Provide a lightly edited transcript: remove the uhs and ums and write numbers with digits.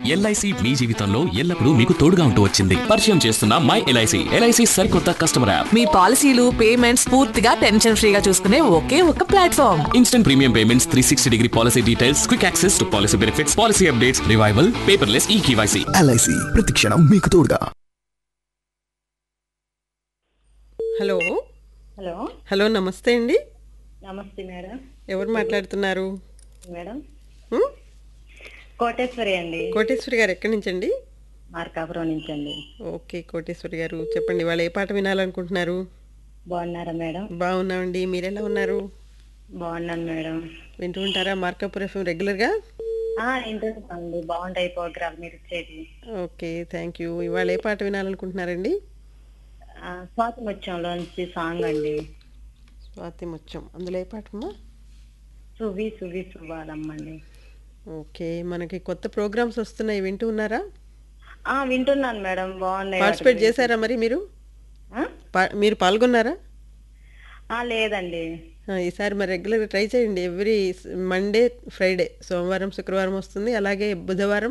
LIC మీ జీవితంలో ఎల్లప్పుడూ మీకు తోడుగా ఉంటూ వచ్చింది. పరిచయం చేస్తున్న మై ఎల్ఐసి. ఎల్ఐసి సరికొత్త కస్టమర్ యాప్. మీ పాలసీలు పేమెంట్స్ పూర్తిగా టెన్షన్ ఫ్రీగా చూసుకునే ఒకే ఒక platform. Instant premium payments, 360 degree policy details, quick access to policy benefits, policy updates, revival, paperless eKYC. LIC ప్రతి క్షణం మీకు తోడుగా. హలో హలో హలో నమస్తే అండి. నమస్తే మేడం. ఎవరు మాట్లాడుతున్నారు? మేడం హ్మ్? కోటేశ్వరి అండి, కోటేశ్వరి గారు ఎక్కడి నుంచి అండి? మార్కాపురం నుంచి అండి. ఓకే కోటేశ్వరి గారు చెప్పండి, వాళ్ళు ఏ పాట వినాలనుకుంటున్నారు? బాగున్నారా మేడం? బాగున్నామండి, మీరు ఎలా ఉన్నారు? బాగున్నాను మేడం. వింటూ ఉంటారా మార్కాపురం ఎఫ్ఎం రెగ్యులర్గా? ఇంటండి, బాగుంటాయి ప్రోగ్రామ్ మీరు ఇచ్చేది. Okay thank you. ఇవాళ ఏ పాట వినాలనుకుంటున్నారండి? స్వాతి ముత్యంలోంచి సాంగ్ అండి. స్వాతి ముత్యం, అందులో ఏ పాట అమ్మా? సువి సువి సువ్వాలమ్మండి. ఓకే, మనకి కొత్త ప్రోగ్రామ్స్ వస్తున్నాయి, వింటూ ఉన్నారా? వింటున్నాను మేడం, బాగున్నాయి. పార్టిసిపేట్ చేశారా మరి మీరు? మీరు పాల్గొన్నారా? లేదండి. ఈసారి మరి రెగ్యులర్గా ట్రై చేయండి. ఎవ్రీ మండే ఫ్రైడే, సోమవారం శుక్రవారం వస్తుంది, అలాగే బుధవారం